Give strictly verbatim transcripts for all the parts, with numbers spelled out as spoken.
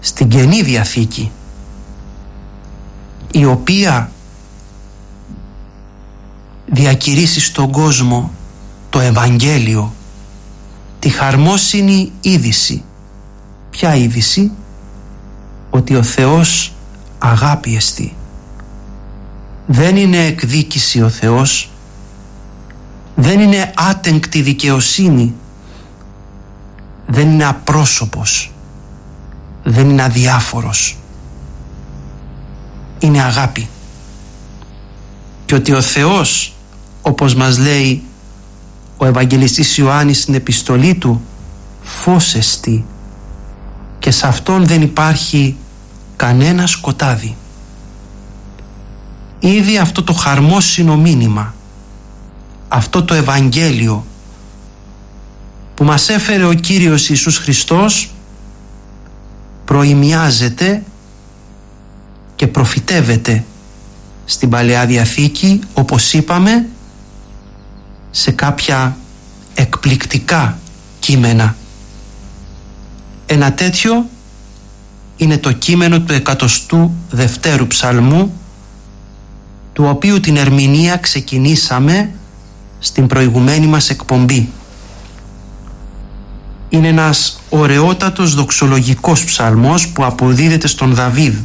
στην Καινή Διαθήκη, η οποία διακηρύσει στον κόσμο το Ευαγγέλιο, τη χαρμόσυνη είδηση. Ποια είδηση? Ότι ο Θεός αγάπη εστί. Δεν είναι εκδίκηση ο Θεός, δεν είναι άτεγκτη δικαιοσύνη, δεν είναι απρόσωπος, δεν είναι αδιάφορος, είναι αγάπη. Και ότι ο Θεός, όπως μας λέει ο Ευαγγελιστής Ιωάννης στην επιστολή του, φως εστί, και σε αυτόν δεν υπάρχει κανένα σκοτάδι. Ήδη αυτό το χαρμόσυνο μήνυμα, αυτό το Ευαγγέλιο που μας έφερε ο Κύριος Ιησούς Χριστός, προημιάζεται και προφητεύεται στην Παλαιά Διαθήκη, όπως είπαμε, σε κάποια εκπληκτικά κείμενα. Ένα τέτοιο είναι το κείμενο του εκατοστού δευτέρου ψαλμού, του οποίου την ερμηνεία ξεκινήσαμε στην προηγουμένη μας εκπομπή. Είναι ένας ωραιότατος δοξολογικός ψαλμός που αποδίδεται στον Δαβίδ.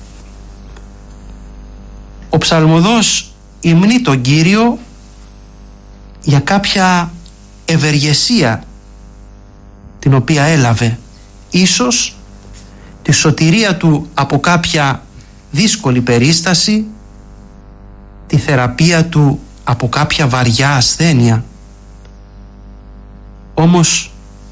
Ο ψαλμοδός υμνεί τον Κύριο για κάποια ευεργεσία την οποία έλαβε, ίσως τη σωτηρία του από κάποια δύσκολη περίσταση, τη θεραπεία του από κάποια βαριά ασθένεια. Όμως,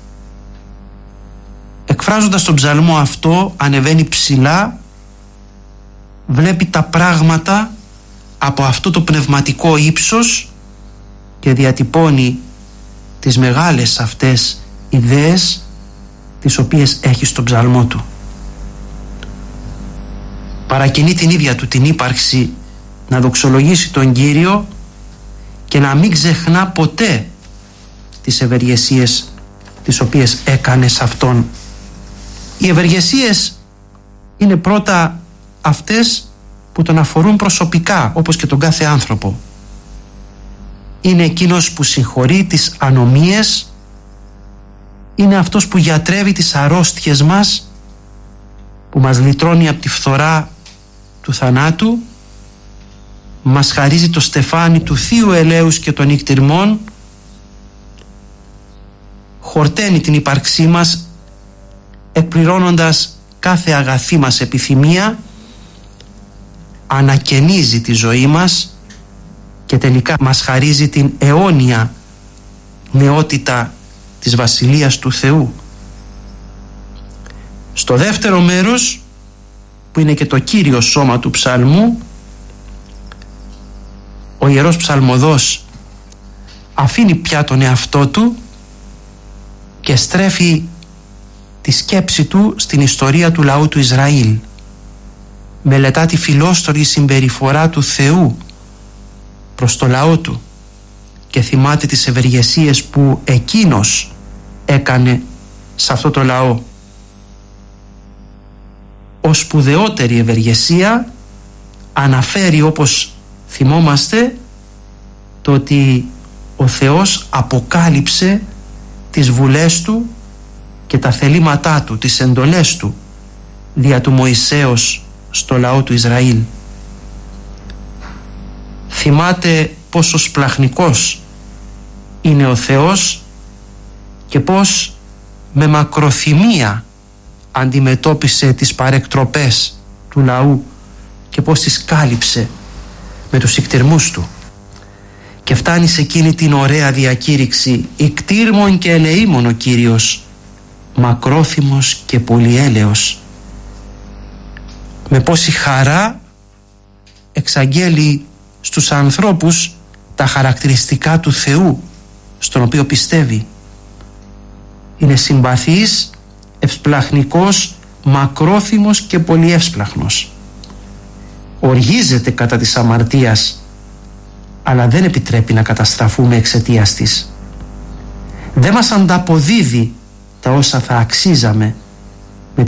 εκφράζοντας τον ψαλμό αυτό, ανεβαίνει ψηλά, βλέπει τα πράγματα από αυτό το πνευματικό ύψος και διατυπώνει τις μεγάλες αυτές ιδέες τις οποίες έχει στον ψαλμό του. Παρακινεί την ίδια του την ύπαρξη να δοξολογήσει τον Κύριο και να μην ξεχνά ποτέ τις ευεργεσίες τις οποίες έκανε σε Αυτόν. Οι ευεργεσίες είναι πρώτα αυτές που τον αφορούν προσωπικά, όπως και τον κάθε άνθρωπο. Είναι εκείνος που συγχωρεί τις ανομίες, είναι αυτός που γιατρεύει τις αρρώστιες μας, που μας λυτρώνει από τη φθορά του θανάτου, μας χαρίζει το στεφάνι του Θείου Ελέους και των νυχτηρμών, χορταίνει την ύπαρξή μας εκπληρώνοντας κάθε αγαθή μας επιθυμία, ανακαινίζει τη ζωή μας και τελικά μας χαρίζει την αιώνια νεότητα της Βασιλείας του Θεού. Στο δεύτερο μέρος, που είναι και το κύριο σώμα του ψαλμού, ο Ιερός Ψαλμοδός αφήνει πια τον εαυτό του και στρέφει τη σκέψη του στην ιστορία του λαού του Ισραήλ. Μελετά τη φιλόστορη συμπεριφορά του Θεού προς το λαό του και θυμάται τις ευεργεσίες που εκείνος έκανε σε αυτό το λαό. Ως σπουδαιότερη ευεργεσία αναφέρει, όπως θυμόμαστε, το ότι ο Θεός αποκάλυψε τις βουλές του και τα θελήματά του, τις εντολές του δια του Μωυσέως στο λαό του Ισραήλ. Θυμάται πόσο σπλαχνικός είναι ο Θεός και πως με μακροθυμία αντιμετώπισε τις παρεκτροπές του λαού και πως τις κάλυψε με τους ικτηρμούς του. Και φτάνει σε εκείνη την ωραία διακήρυξη: «Ικτήρμον και ελεήμον ο Κύριος, μακρόθυμος και πολυέλεος». Με πόση χαρά εξαγγέλει στους ανθρώπους τα χαρακτηριστικά του Θεού στον οποίο πιστεύει. Είναι συμπαθής, ευσπλαχνικός, μακρόθυμος και πολυεύσπλαχνος. Οργίζεται κατά της αμαρτίας, αλλά δεν επιτρέπει να καταστραφούμε εξαιτίας της. Δεν μας ανταποδίδει τα όσα θα αξίζαμε,